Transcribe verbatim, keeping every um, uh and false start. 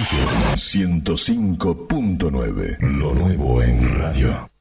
ciento cinco punto nueve. Lo nuevo en radio.